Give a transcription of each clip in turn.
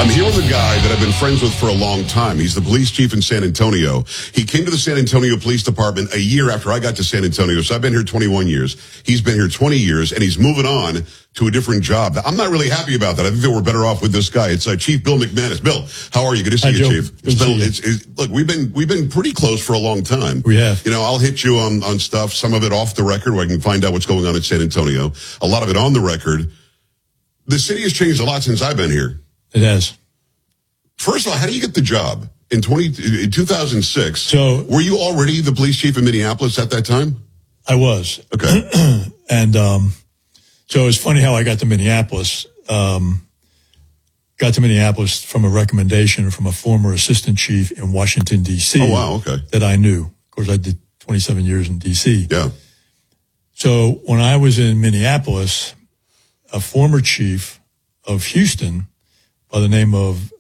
I'm here with a guy that I've been friends with for a long time. He's the police chief in San Antonio. He came to the San Antonio Police Department a year after I got to San Antonio. So I've been here 21 years. He's been here 20 years, and he's moving on to a different job. I'm not really happy about that. I think that we're better off with this guy. It's Chief Bill McManus. Bill, how are you? Good to see you, Chief. Look, we've been pretty close for a long time. We have. You know, I'll hit you on stuff, some of it off the record where I can find out what's going on in San Antonio. A lot of it on the record. The city has changed a lot since I've been here. It has. First of all, how do you get the job? In 2006, so were you already the police chief in Minneapolis at that time? I was. Okay. And so it's funny how I got to Minneapolis. Got to Minneapolis from a recommendation from a former assistant chief in Washington, D.C. Oh, wow, okay. That I knew. Of course, I did 27 years in D.C. Yeah. So when I was in Minneapolis, a former chief of Houston by the name of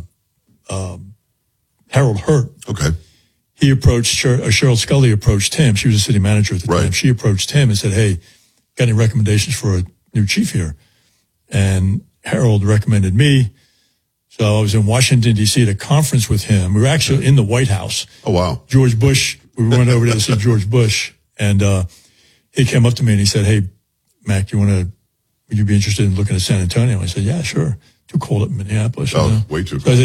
Harold Hurt. Okay. He approached, Cheryl Scully approached him. She was a city manager at the time. She approached him and said, hey, got any recommendations for a new chief here? And Harold recommended me. So I was in Washington, D.C. at a conference with him. We were actually in the White House. Oh, wow. George Bush, we went over there to see George Bush. And he came up to me and he said, hey, Mac, would you be interested in looking at San Antonio? I said, yeah, sure. Too cold up in Minneapolis. Oh, way too cold. So I said,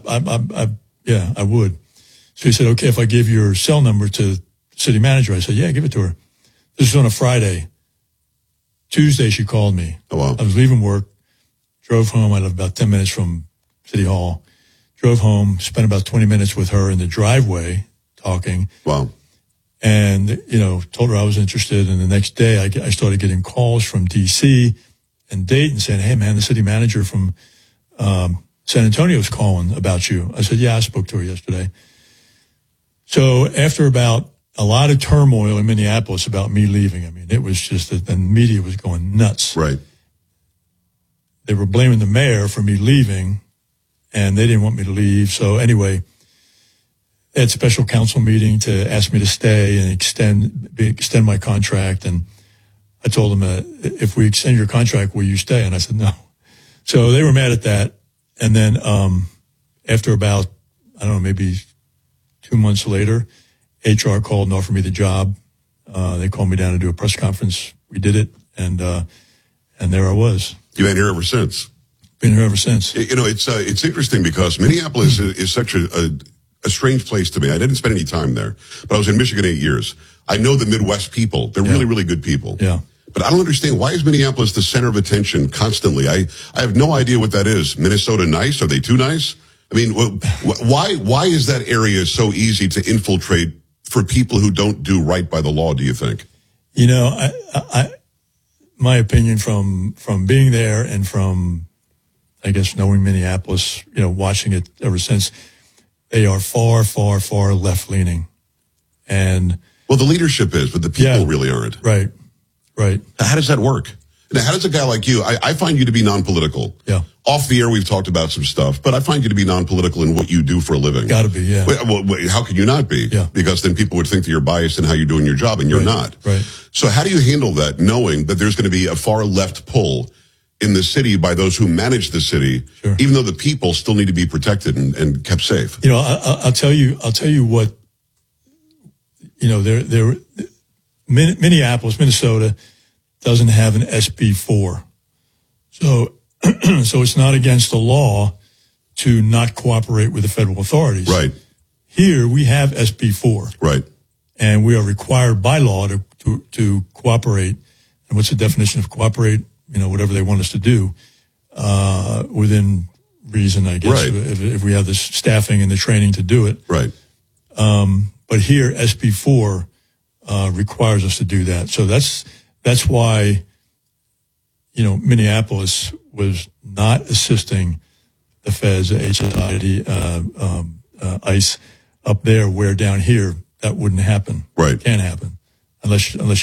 yeah, I would. So he said, okay, if I give your cell number to the city manager. I said, yeah, give it to her. This was on a Friday. Tuesday, she called me. Oh, wow. I was leaving work, drove home. I lived about 10 minutes from City Hall. Drove home, spent about 20 minutes with her in the driveway talking. Wow. And, told her I was interested. And the next day, I started getting calls from D.C. and Dayton saying, hey, man, the city manager from San Antonio's calling about you. I said, yeah, I spoke to her yesterday. So after about a lot of turmoil in Minneapolis about me leaving, I mean, it was just that the media was going nuts. Right. They were blaming the mayor for me leaving, and they didn't want me to leave. So anyway, they had a special council meeting to ask me to stay and extend my contract. And I told them, if we extend your contract, will you stay? And I said, no. So they were mad at that. And then after about, I don't know, maybe 2 months later, HR called and offered me the job. They called me down to do a press conference. We did it, and there I was. You've been here ever since. Been here ever since. It's interesting because Minneapolis is such a strange place to me. I didn't spend any time there, but I was in Michigan 8 years. I know the Midwest people. They're really, really good people. Yeah. But I don't understand, why is Minneapolis the center of attention constantly? I have no idea what that is. Minnesota nice? Are they too nice? I mean, why is that area so easy to infiltrate for people who don't do right by the law, do you think? My opinion from being there and from, I guess, knowing Minneapolis, watching it ever since, they are far, far, far left-leaning. And well, the leadership is, but the people really aren't. Right. How does that work? Now, how does a guy like you, I find you to be non-political. Yeah. Off the air, we've talked about some stuff, but I find you to be non-political in what you do for a living. Got to be, yeah. Wait, how can you not be? Yeah. Because then people would think that you're biased in how you're doing your job, and you're not. Right. So how do you handle that, knowing that there's going to be a far left pull in the city by those who manage the city, even though the people still need to be protected and kept safe? I'll tell you what, Minneapolis, Minnesota doesn't have an SB4. So it's not against the law to not cooperate with the federal authorities. Right. Here we have SB4. Right. And we are required by law to cooperate. And what's the definition of cooperate? Whatever they want us to do, within reason, I guess, right. if we have the staffing and the training to do it. Right. But here, SB4 requires us to do that. So that's why, Minneapolis was not assisting the feds, HSI, ICE up there, where down here that wouldn't happen. Right. Can't happen unless you want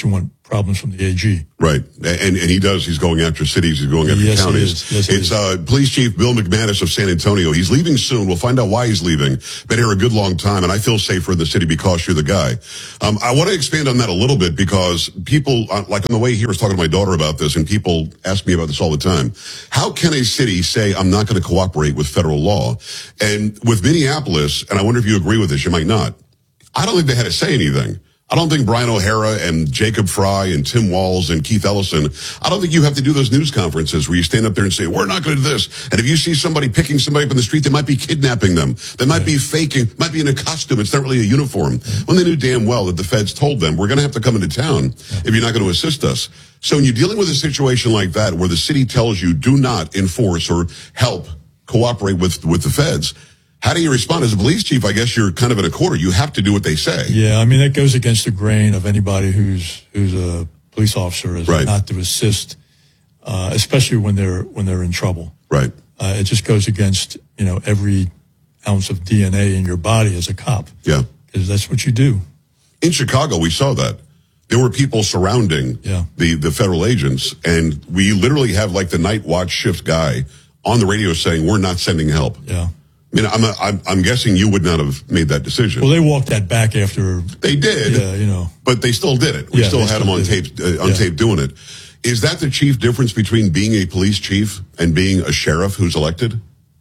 problems from the AG. Right. And he does. He's going after cities. He's going after Yes, he counties. is. Yes, he It's is. Police Chief Bill McManus of San Antonio. He's leaving soon. We'll find out why he's leaving. Been here a good long time, and I feel safer in the city because you're the guy. I want to expand on that a little bit because people, like on the way here, I was talking to my daughter about this, and people ask me about this all the time. How can a city say, I'm not going to cooperate with federal law? And with Minneapolis, and I wonder if you agree with this, you might not. I don't think they had to say anything. I don't think Brian O'Hara and Jacob Fry and Tim Walz and Keith Ellison, I don't think you have to do those news conferences where you stand up there and say, we're not going to do this. And if you see somebody picking somebody up in the street, they might be kidnapping them. They might be faking, might be in a costume. It's not really a uniform. When they knew damn well that the feds told them, we're going to have to come into town if you're not going to assist us. So when you're dealing with a situation like that where the city tells you do not enforce or help cooperate with the feds, how do you respond as a police chief? I guess you're kind of in a corner. You have to do what they say. Yeah, I mean, that goes against the grain of anybody who's a police officer is Right. not to assist, especially when they're in trouble. Right. It just goes against, every ounce of DNA in your body as a cop. Yeah. Because that's what you do. In Chicago, we saw that. There were people surrounding the federal agents, and we literally have like the night watch shift guy on the radio saying, we're not sending help. Yeah. I mean, I'm guessing you would not have made that decision. Well, they walked that back after. They did. Yeah, But they still did it. We still had them on tape, tape doing it. Is that the chief difference between being a police chief and being a sheriff who's elected?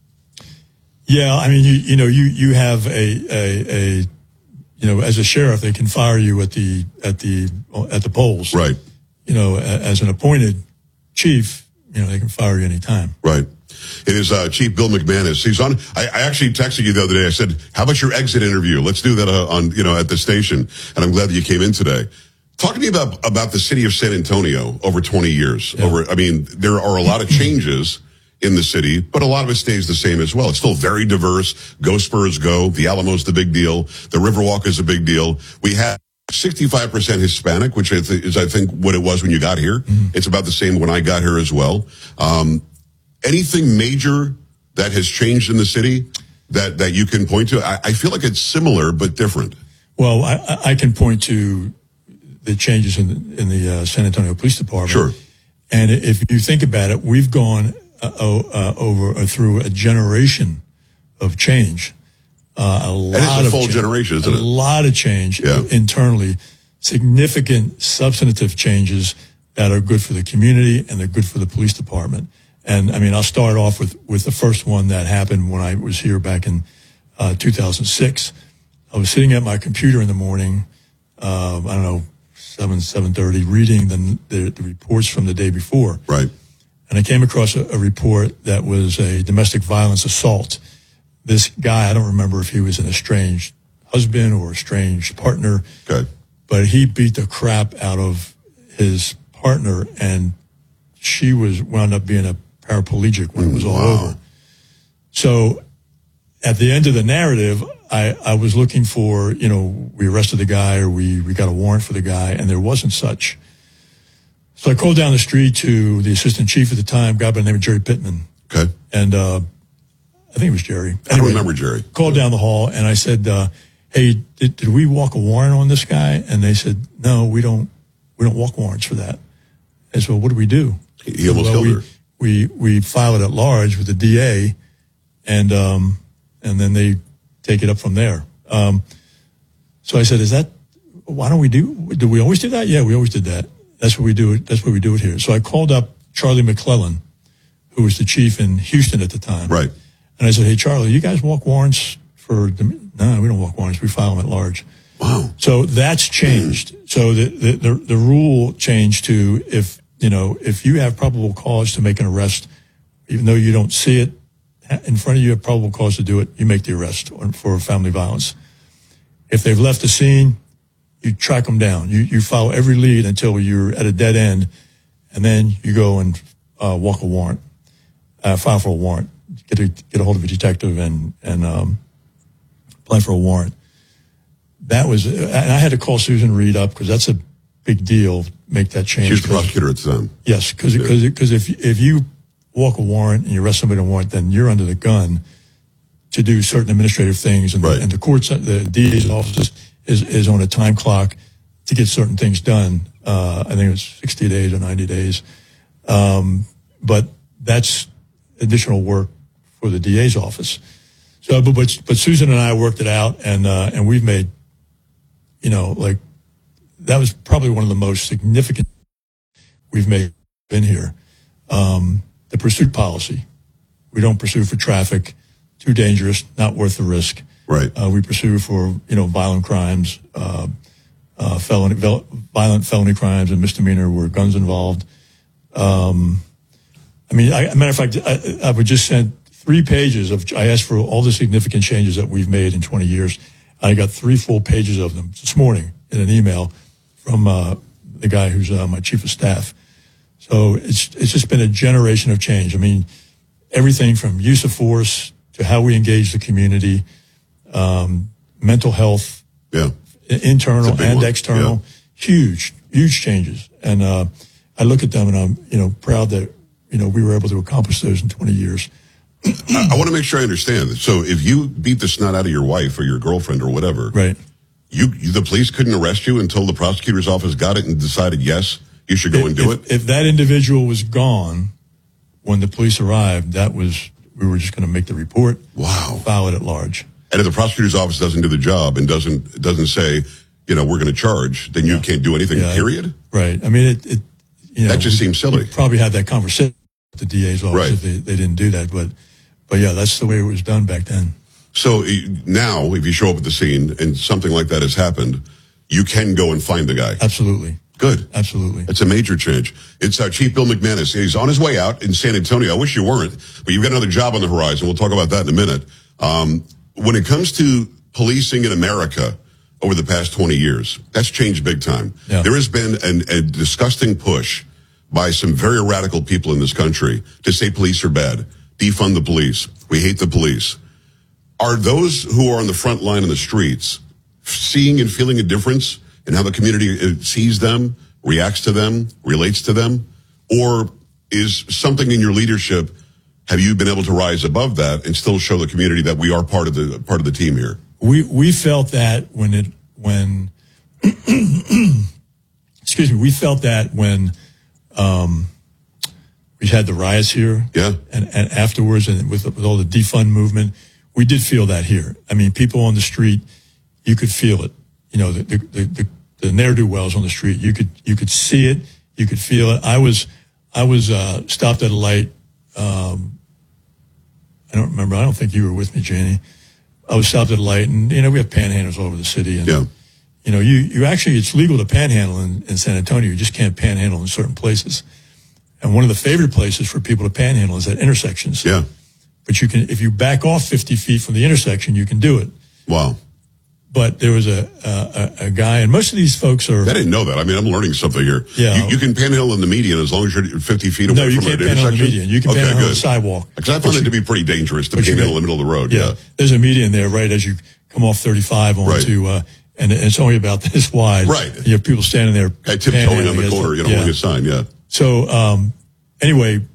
Yeah, I mean, you have a as a sheriff, they can fire you at the polls. Right. As an appointed chief, they can fire you anytime. Right. It is Chief Bill McManus. He's on. I actually texted you the other day. I said, "How about your exit interview? Let's do that at the station." And I'm glad that you came in today. Talk to me about the city of San Antonio over 20 years. Yeah. There are a lot of changes in the city, but a lot of it stays the same as well. It's still very diverse. Go Spurs go. The Alamo's the big deal. The Riverwalk is a big deal. We have 65% Hispanic, which is I think what it was when you got here. Mm-hmm. It's about the same when I got here as well. Anything major that has changed in the city that you can point to? I feel like it's similar but different. Well, I can point to the changes in the San Antonio Police Department. Sure. And if you think about it, we've gone through a generation of change. A lot of change internally, significant substantive changes that are good for the community and they're good for the police department. And I mean, I'll start off with the first one that happened when I was here back in 2006. I was sitting at my computer in the morning, 7:30, reading the reports from the day before. Right. And I came across a report that was a domestic violence assault. This guy, I don't remember if he was an estranged husband or estranged partner, but he beat the crap out of his partner, and she wound up being a paraplegic when it was all over. So at the end of the narrative, I was looking for, we arrested the guy or we got a warrant for the guy, and there wasn't such. So I called down the street to the assistant chief at the time, a guy by the name of Jerry Pittman. Okay. And I think it was Jerry. Anyway, I don't remember Jerry. Called down the hall, and I said, hey, did we walk a warrant on this guy? And they said, no, we don't walk warrants for that. I said, well, what do we do? He almost killed her. We file it at large with the DA, and then they take it up from there. So I said, why don't we do we always do that? Yeah, we always did that. That's what we do. That's what we do it here. So I called up Charlie McClellan, who was the chief in Houston at the time. Right. And I said, hey, Charlie, you guys walk warrants no, we don't walk warrants. We file them at large. Wow. So that's changed. So the rule changed to if you have probable cause to make an arrest, even though you don't see it in front of you, have probable cause to do it, you make the arrest for family violence. If they've left the scene, you track them down. You follow every lead until you're at a dead end, and then you go and walk a warrant, file for a warrant, get a hold of a detective and apply for a warrant. That was, and I had to call Susan Reed up because that's a big deal. Make that change. She was the prosecutor at the time. Yes, because if you walk a warrant and you arrest somebody on a warrant, then you're under the gun to do certain administrative things, and the courts, the DA's office is on a time clock to get certain things done I think it was 60 days or 90 days. But that's additional work for the DA's office. So, but Susan and I worked it out, and we've made, like, that was probably one of the most significant we've made in here. The pursuit policy. We don't pursue for traffic, too dangerous, not worth the risk. Right. We pursue for, violent crimes, violent felony crimes and misdemeanor where guns involved. Matter of fact, I would just send 3 pages I asked for all the significant changes that we've made in 20 years. I got 3 full pages of them this morning in an email from the guy who's my chief of staff. So it's just been a generation of change. I mean, everything from use of force to how we engage the community, mental health, internal and external, huge changes. And I look at them and I'm, proud that, we were able to accomplish those in 20 years. I want to make sure I understand. So if you beat the snot out of your wife or your girlfriend or whatever, right? The police couldn't arrest you until the prosecutor's office got it and decided, yes, you should go and do it? If that individual was gone when the police arrived, we were just going to make the report. Wow. File it at large. And if the prosecutor's office doesn't do the job and doesn't say, we're going to charge, then you can't do anything, period? Right. I mean, that just seems silly. We probably had that conversation with the DA's office right. if they didn't do that. But yeah, that's the way it was done back then. So now, if you show up at the scene and something like that has happened, you can go and find the guy. Absolutely. Good. Absolutely. It's a major change. It's Chief Bill McManus. He's on his way out in San Antonio. I wish you weren't, but you've got another job on the horizon. We'll talk about that in a minute. When it comes to policing in America over the past 20 years, that's changed big time. Yeah. There has been a disgusting push by some very radical people in this country to say police are bad, defund the police. We hate the police. Are those who are on the front line in the streets seeing and feeling a difference in how the community sees them, reacts to them, relates to them? Or is something in your leadership, have you been able to rise above that and still show the community that we are part of the team here? We felt that when excuse me, we felt that when we had the riots here, and afterwards, and with all the defund movement, we did feel that here. I mean, people on the street, you could feel it. The ne'er-do-wells on the street, you could see it, you could feel it. I was stopped at a light. I don't remember. I don't think you were with me, Janie. I was stopped at a light, and we have panhandlers all over the city, and you actually, it's legal to panhandle in San Antonio. You just can't panhandle in certain places. And one of the favorite places for people to panhandle is at intersections. Yeah. But you can, if you back off 50 feet from the intersection, you can do it. Wow. But there was a guy, and most of these folks are. I didn't know that. I mean, I'm learning something here. Yeah. You can panhandle in the median as long as you're 50 feet away from an intersection? No, you can't panhandle in the median. You can panhandle on the sidewalk. Because I found it to be pretty dangerous to panhandle in the middle of the road. Yeah. There's a median there right as you come off 35 onto, and it's only about this wide. Right. You have people standing there. Tiptoeing on the corner, holding a sign, So, anyway,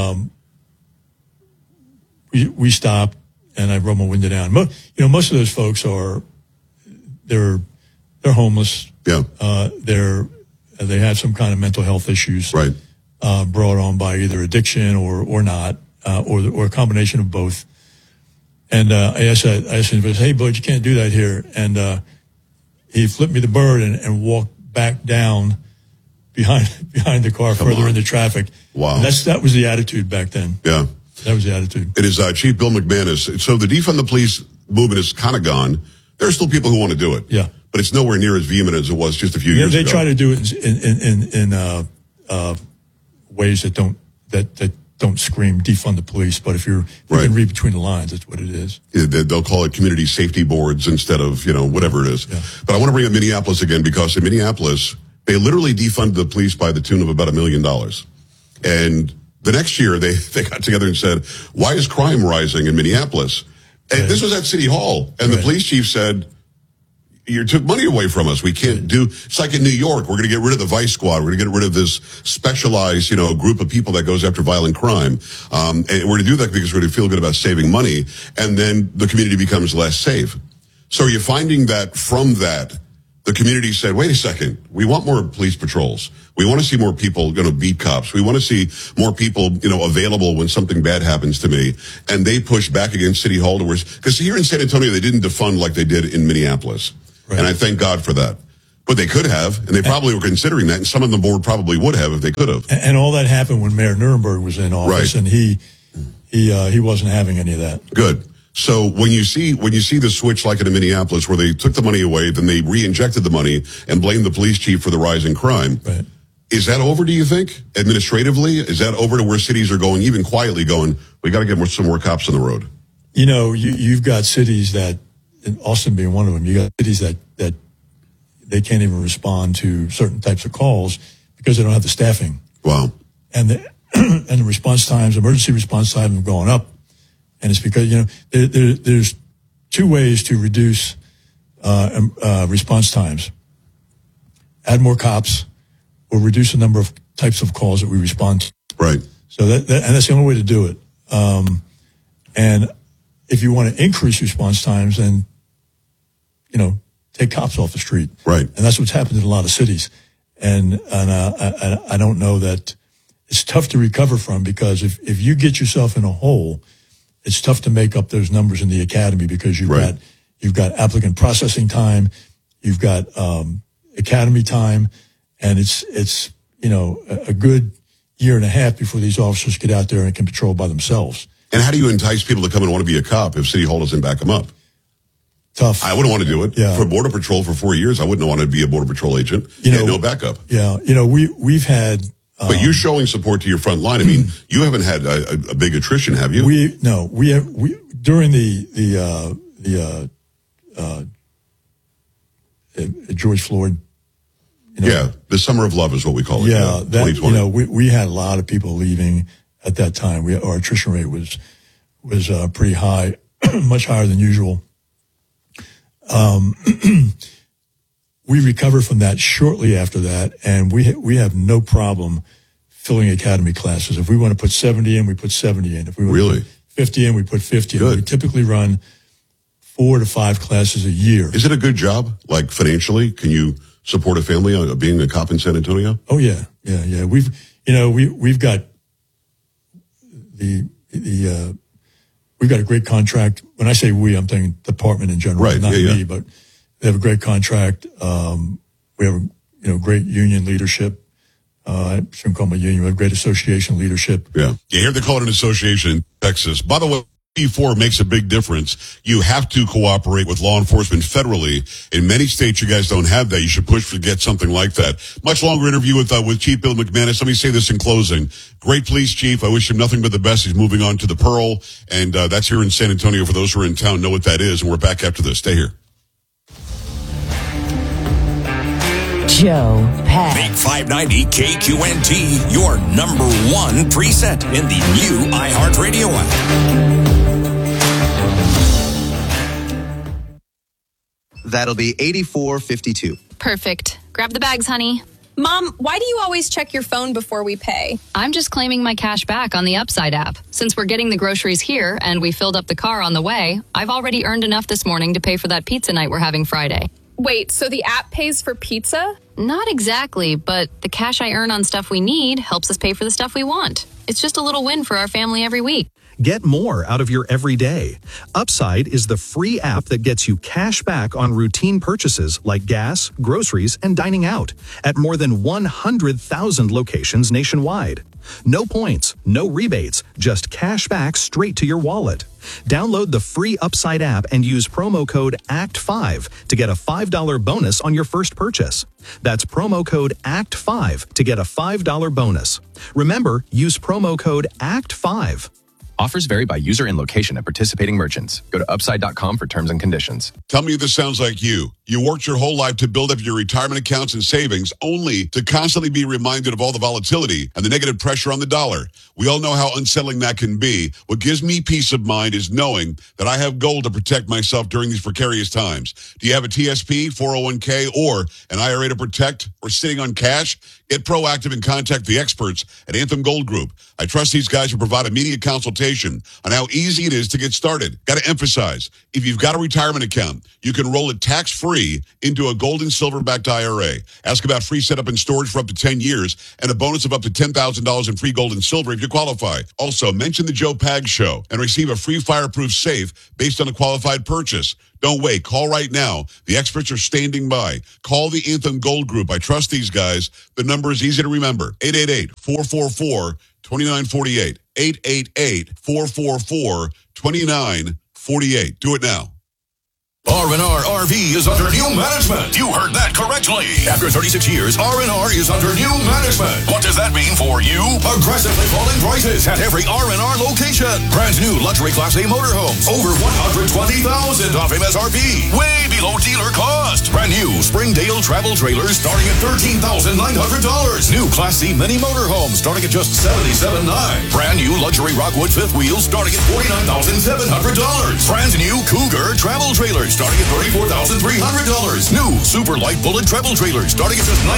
we stopped and I rolled my window down. Most of those folks they're homeless. Yeah. They have some kind of mental health issues. Right. Brought on by either addiction or not, or a combination of both. And, I asked him, hey, bud, you can't do that here. And, he flipped me the bird and walked back down behind the car further into traffic. Wow. And that was the attitude back then. Yeah. That was the attitude. It is Chief Bill McManus. So the defund the police movement is kind of gone. There are still people who want to do it. Yeah. But it's nowhere near as vehement as it was just a few years ago. They try to do it in ways that don't scream defund the police. But if you can read between the lines, that's what it is. They'll call it community safety boards instead of, whatever it is. Yeah. But I want to bring up Minneapolis again because in Minneapolis, they literally defunded the police by the tune of about $1 million. And the next year, they got together and said, why is crime rising in Minneapolis? And this was at City Hall. And the police chief said, you took money away from us. We can't do, it's like in New York, we're going to get rid of the Vice Squad. We're going to get rid of this specialized, group of people that goes after violent crime. And we're going to do that because we're going to feel good about saving money. And then the community becomes less safe. So are you finding that from that, the community said, wait a second, we want more police patrols. We want to see more people, beat cops. We want to see more people, available when something bad happens to me. And they pushed back against City Hall because here in San Antonio, they didn't defund like they did in Minneapolis. Right. And I thank God for that. But they could have, and they probably were considering that, and some of the board probably would have if they could have. And all that happened when Mayor Nuremberg was in office, right. And he wasn't having any of that. Good. So when you see the switch like in Minneapolis where they took the money away, then they re-injected the money and blamed the police chief for the rise in crime. Right. Is that over, do you think, administratively? Is that over to where cities are going, even quietly going, we got to get some more cops on the road? You've got cities that, and Austin being one of them, you got cities that they can't even respond to certain types of calls because they don't have the staffing. Wow. And the response times, emergency response times have gone up. And it's because, there's two ways to reduce response times. Add more cops or reduce the number of types of calls that we respond to. Right. So and that's the only way to do it. And if you want to increase response times, then, take cops off the street. Right. And that's what's happened in a lot of cities. And I don't know that it's tough to recover from, because if you get yourself in a hole, it's tough to make up those numbers in the academy, because you've got applicant processing time, you've got academy time, and it's a good year and a half before these officers get out there and can patrol by themselves. And how do you entice people to come and want to be a cop if City Hall doesn't back them up? Tough. I wouldn't want to do it. Yeah. For Border Patrol for 4 years, I wouldn't want to be a Border Patrol agent. No backup. Yeah. We've had... But you're showing support to your front line. I mean, you haven't had a big attrition, have you? We during the George Floyd. The summer of love is what we call it. Yeah, 2020. We had a lot of people leaving at that time. Our attrition rate was pretty high, much higher than usual. We recovered from that shortly after that, and we have no problem filling academy classes. If we want to put 70 in, we put 70 in. If we want to put 50 in, we put 50 in. We typically run 4 to 5 classes a year. Is it a good job, like financially? Can you support a family being a cop in San Antonio? Oh yeah. We've got we've got a great contract. When I say we, I'm thinking department in general, right? Not me, but they have a great contract. We have great union leadership. I shouldn't call them a union. We have great association leadership. Yeah, you hear they call it an association in Texas. By the way, P4 makes a big difference. You have to cooperate with law enforcement federally. In many states, you guys don't have that. You should push to get something like that. Much longer interview with Chief Bill McManus. Let me say this in closing. Great police chief. I wish him nothing but the best. He's moving on to the Pearl, and that's here in San Antonio. For those who are in town, know what that is. And we're back after this. Stay here. Joe Pags. Big 590 KQNT, your number one preset in the new iHeartRadio app. That'll be $84.52. Perfect. Grab the bags, honey. Mom, why do you always check your phone before we pay? I'm just claiming my cash back on the Upside app. Since we're getting the groceries here and we filled up the car on the way, I've already earned enough this morning to pay for that pizza night we're having Friday. Wait, so the app pays for pizza? Not exactly, but the cash I earn on stuff we need helps us pay for the stuff we want. It's just a little win for our family every week. Get more out of your everyday. Upside is the free app that gets you cash back on routine purchases like gas, groceries, and dining out at more than 100,000 locations nationwide. No points, no rebates, just cash back straight to your wallet. Download the free Upside app and use promo code ACT5 to get a $5 bonus on your first purchase. That's promo code ACT5 to get a $5 bonus. Remember, use promo code ACT5. Offers vary by user and location at participating merchants. Go to upside.com for terms and conditions. Tell me if this sounds like you. You worked your whole life to build up your retirement accounts and savings, only to constantly be reminded of all the volatility and the negative pressure on the dollar. We all know how unsettling that can be. What gives me peace of mind is knowing that I have gold to protect myself during these precarious times. Do you have a TSP, 401k, or an IRA to protect, or sitting on cash? Get proactive and contact the experts at Anthem Gold Group. I trust these guys to provide immediate consultation on how easy it is to get started. Got to emphasize, if you've got a retirement account, you can roll it tax-free free into a gold and silver-backed IRA. Ask about free setup and storage for up to 10 years and a bonus of up to $10,000 in free gold and silver if you qualify. Also, mention the Joe Pags Show and receive a free fireproof safe based on a qualified purchase. Don't wait. Call right now. The experts are standing by. Call the Anthem Gold Group. I trust these guys. The number is easy to remember. 888-444-2948. 888-444-2948. Do it now. R&R RV is under new management. You heard that correctly. After 36 years, R&R is under new management. What does that mean for you? Aggressively falling prices at every R&R location. Brand new luxury Class A motorhomes. Over $120,000 off MSRP. Way below dealer cost. Brand new Springdale travel trailers starting at $13,900. New Class C mini motorhomes starting at just $77,900. Brand new luxury Rockwood fifth wheels starting at $49,700. Brand new Cougar travel trailers starting at $34,300. New super light bullet travel trailers starting at just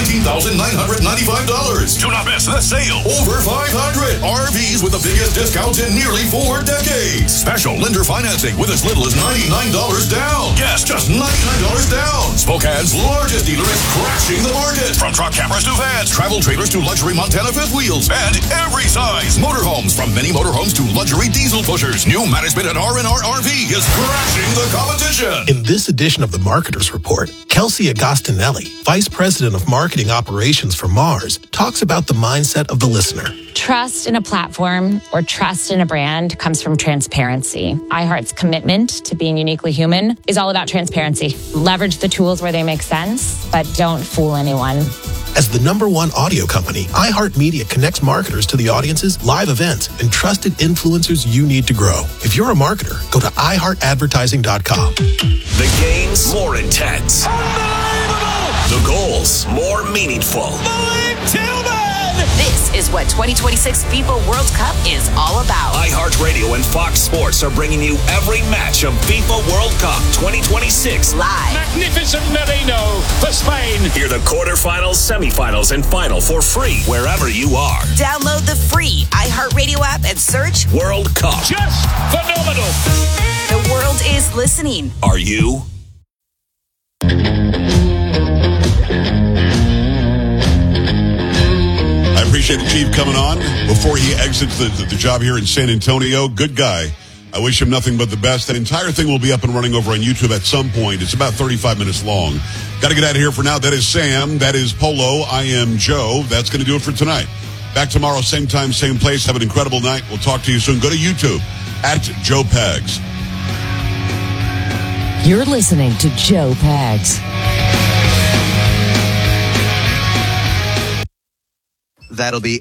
$19,995. Do not miss the sale. Over 500 RVs with the biggest discounts in nearly 4 decades. Special lender financing with as little as $99 down. Yes, just $99 down. Spokane's largest dealer is crashing the market. From truck campers to vans, travel trailers to luxury Montana fifth wheels, and every size. Motorhomes, from mini motorhomes to luxury diesel pushers. New management at R&R RV is crashing the competition. In this edition of the Marketers Report, Kelsey Agostinelli, Vice President of Marketing Operations for Mars, talks about the mindset of the listener. Trust in a platform or trust in a brand comes from transparency. iHeart's commitment to being uniquely human is all about transparency. Leverage the tools where they make sense, but don't fool anyone. As the #1 audio company, iHeartMedia connects marketers to the audiences, live events, and trusted influencers you need to grow. If you're a marketer, go to iHeartAdvertising.com. The games more intense. Unbelievable! The goals more meaningful. Malik Tillman! This is what 2026 FIFA World Cup is all about. iHeartRadio and Fox Sports are bringing you every match of FIFA World Cup 2026 live. Magnificent Merino for Spain. Hear the quarterfinals, semifinals, and final for free wherever you are. Download the free iHeartRadio app and search World Cup. Just phenomenal. The world is listening. Are you? I appreciate the Chief coming on before he exits the job here in San Antonio. Good guy. I wish him nothing but the best. That entire thing will be up and running over on YouTube at some point. It's about 35 minutes long. Got to get out of here for now. That is Sam. That is Polo. I am Joe. That's going to do it for tonight. Back tomorrow, same time, same place. Have an incredible night. We'll talk to you soon. Go to YouTube at Joe Pags. You're listening to Joe Pags. That'll be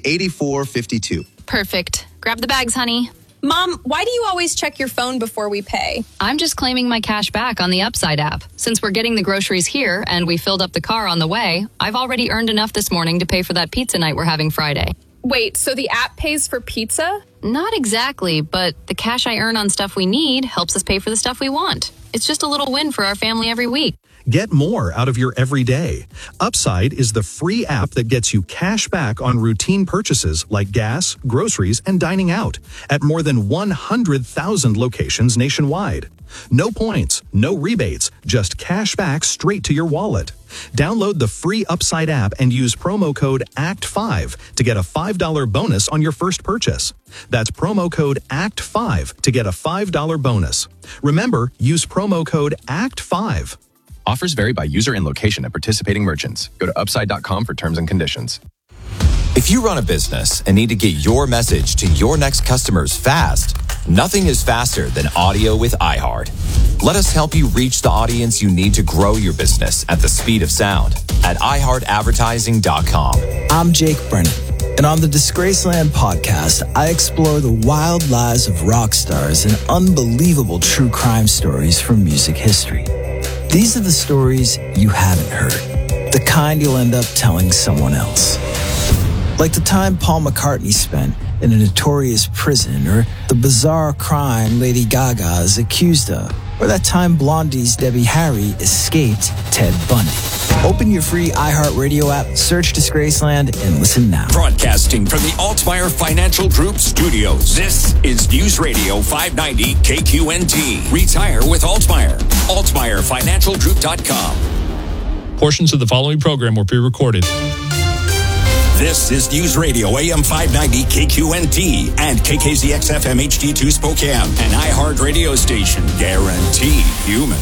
84.52. Perfect. Grab the bags, honey. Mom, why do you always check your phone before we pay? I'm just claiming my cash back on the Upside app. Since we're getting the groceries here and we filled up the car on the way, I've already earned enough this morning to pay for that pizza night we're having Friday. Wait, so the app pays for pizza? Not exactly, but the cash I earn on stuff we need helps us pay for the stuff we want. It's just a little win for our family every week. Get more out of your everyday. Upside is the free app that gets you cash back on routine purchases like gas, groceries, and dining out at more than 100,000 locations nationwide. No points, no rebates, just cash back straight to your wallet. Download the free Upside app and use promo code ACT5 to get a $5 bonus on your first purchase. That's promo code ACT5 to get a $5 bonus. Remember, use promo code ACT5. Offers vary by user and location at participating merchants. Go to upside.com for terms and conditions. If you run a business and need to get your message to your next customers fast, nothing is faster than audio with iHeart. Let us help you reach the audience you need to grow your business at the speed of sound at iHeartAdvertising.com. I'm Jake Brennan, and on the Disgraceland podcast, I explore the wild lives of rock stars and unbelievable true crime stories from music history. These are the stories you haven't heard, the kind you'll end up telling someone else. Like the time Paul McCartney spent in a notorious prison, or the bizarre crime Lady Gaga is accused of, or that time Blondie's Debbie Harry escaped Ted Bundy. Open your free iHeartRadio app, search Disgraceland, and listen now. Broadcasting from the Altmaier Financial Group studios, this is News Radio 590 KQNT. Retire with Altmaier. AltmaierFinancialGroup.com. Portions of the following program were pre-recorded. This is News Radio AM 590 KQNT and KKZX FM HD2 Spokane, an iHeart radio station guaranteed human.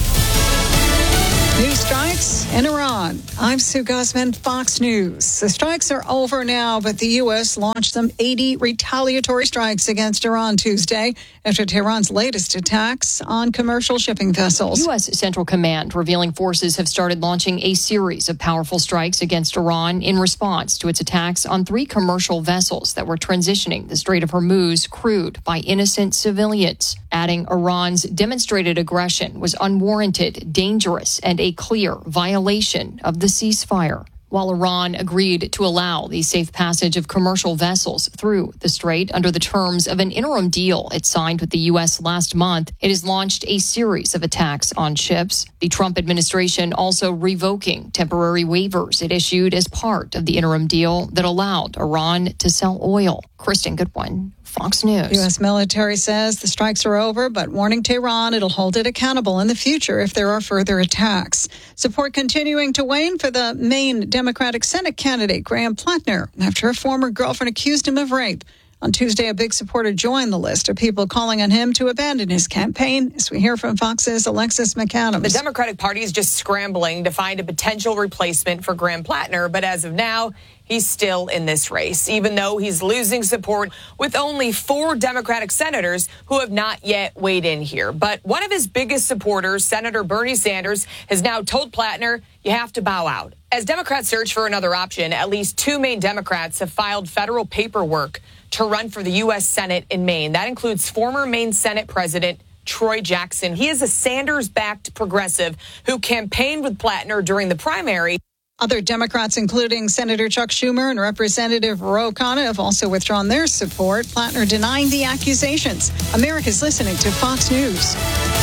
New strikes in Iran. I'm Sue Guzman, Fox News. The strikes are over now, but the U.S. launched some 80 retaliatory strikes against Iran Tuesday after Tehran's latest attacks on commercial shipping vessels. U.S. Central Command revealing forces have started launching a series of powerful strikes against Iran in response to its attacks on 3 commercial vessels that were transitioning the Strait of Hormuz crewed by innocent civilians, adding Iran's demonstrated aggression was unwarranted, dangerous, and a clear violation of the ceasefire. While Iran agreed to allow the safe passage of commercial vessels through the strait under the terms of an interim deal it signed with the U.S. last month, it has launched a series of attacks on ships. The Trump administration also revoking temporary waivers it issued as part of the interim deal that allowed Iran to sell oil. Kristen Goodwin, Fox News. U.S. military says the strikes are over, but warning Tehran it'll hold it accountable in the future if there are further attacks. Support continuing to wane for the Maine Democratic Senate candidate, Graham Plattner, after a former girlfriend accused him of rape. On Tuesday, a big supporter joined the list of people calling on him to abandon his campaign, as we hear from Fox's Alexis McAdams. The Democratic Party is just scrambling to find a potential replacement for Graham Plattner, but as of now, he's still in this race, even though he's losing support with only 4 Democratic senators who have not yet weighed in here. But one of his biggest supporters, Senator Bernie Sanders, has now told Plattner, you have to bow out. As Democrats search for another option, at least 2 Maine Democrats have filed federal paperwork to run for the U.S. Senate in Maine. That includes former Maine Senate President Troy Jackson. He is a Sanders-backed progressive who campaigned with Plattner during the primary. Other Democrats, including Senator Chuck Schumer and Representative Ro Khanna, have also withdrawn their support. Plattner denying the accusations. America's listening to Fox News.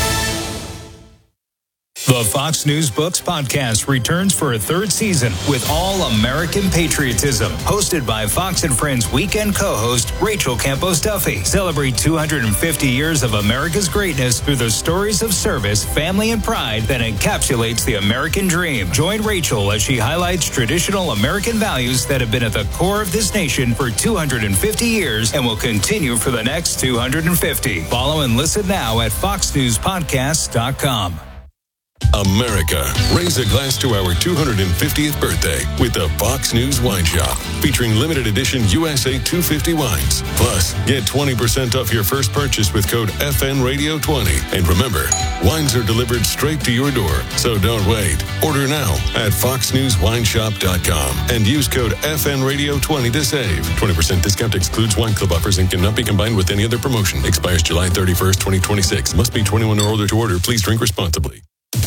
The Fox News Books podcast returns for a 3rd season with All American Patriotism, hosted by Fox and Friends weekend co-host Rachel Campos Duffy. Celebrate 250 years of America's greatness through the stories of service, family, and pride that encapsulates the American dream. Join Rachel as she highlights traditional American values that have been at the core of this nation for 250 years and will continue for the next 250. Follow and listen now at foxnewspodcast.com. America, raise a glass to our 250th birthday with the Fox News Wine Shop, featuring limited edition USA 250 wines. Plus, get 20% off your first purchase with code FNRadio20. And remember, wines are delivered straight to your door, so don't wait. Order now at foxnewswineshop.com and use code FNRadio20 to save. 20% discount excludes wine club offers and cannot be combined with any other promotion. Expires July 31st, 2026. Must be 21 or older to order. Please drink responsibly.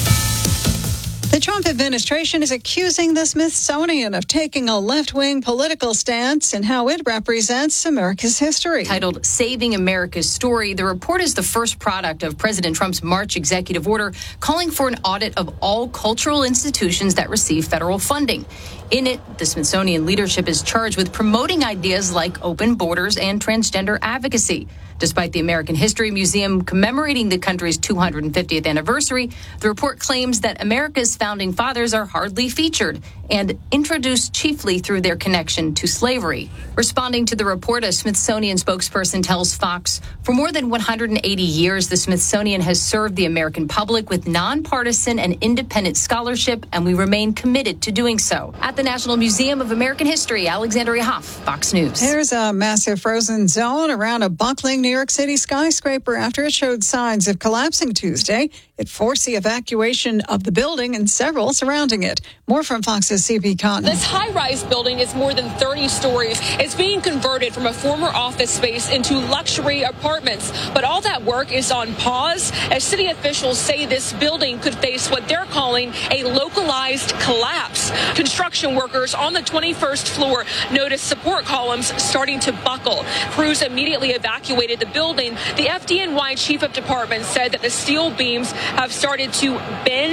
The Trump administration is accusing the Smithsonian of taking a left-wing political stance in how it represents America's history. Titled Saving America's Story, the report is the first product of President Trump's March executive order calling for an audit of all cultural institutions that receive federal funding. In it, the Smithsonian leadership is charged with promoting ideas like open borders and transgender advocacy. Despite the American History Museum commemorating the country's 250th anniversary, the report claims that America's founding fathers are hardly featured and introduced chiefly through their connection to slavery. Responding to the report, a Smithsonian spokesperson tells Fox, for more than 180 years, the Smithsonian has served the American public with nonpartisan and independent scholarship, and we remain committed to doing so. At the National Museum of American History, Alexandria Hoff, Fox News. There's a massive frozen zone around a buckling New York City skyscraper after it showed signs of collapsing Tuesday. It forced the evacuation of the building and several surrounding it. More from Fox's CP Cotton. This high-rise building is more than 30 stories. It's being converted from a former office space into luxury apartments. But all that work is on pause as city officials say this building could face what they're calling a localized collapse. Construction workers on the 21st floor noticed support columns starting to buckle. Crews immediately evacuated the building. The FDNY chief of department said that the steel beams have started to bend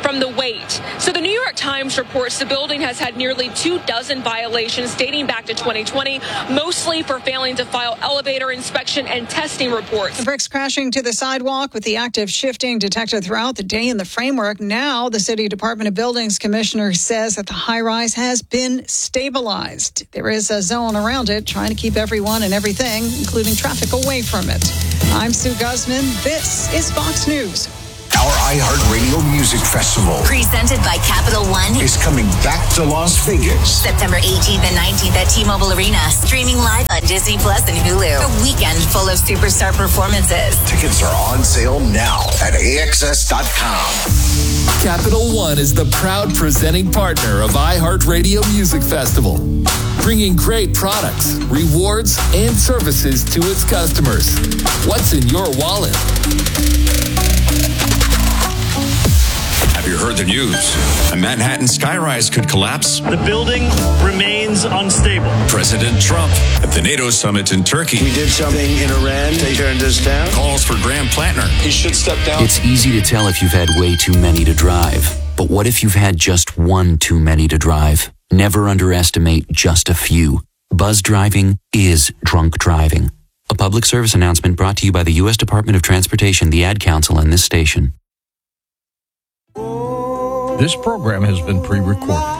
from the wait. So the New York Times reports the building has had nearly 24 violations dating back to 2020, mostly for failing to file elevator inspection and testing reports. The bricks crashing to the sidewalk with the active shifting detected throughout the day in the framework. Now, the City Department of Buildings Commissioner says that the high-rise has been stabilized. There is a zone around it trying to keep everyone and everything, including traffic, away from it. I'm Sue Guzman. This is Fox News. Our iHeartRadio Music Festival, presented by Capital One, is coming back to Las Vegas. September 18th and 19th at T-Mobile Arena. Streaming live on Disney Plus and Hulu. A weekend full of superstar performances. Tickets are on sale now at AXS.com. Capital One is the proud presenting partner of iHeartRadio Music Festival, bringing great products, rewards, and services to its customers. What's in your wallet? Have you heard the news? A Manhattan skyrise could collapse. The building remains unstable. President Trump at the NATO summit in Turkey. We did something in Iran. They turned us down. Calls for Graham Plattner. He should step down. It's easy to tell if you've had way too many to drive. But what if you've had just one too many to drive? Never underestimate just a few. Buzz driving is drunk driving. A public service announcement brought to you by the U.S. Department of Transportation, the Ad Council, and this station. This program has been pre-recorded.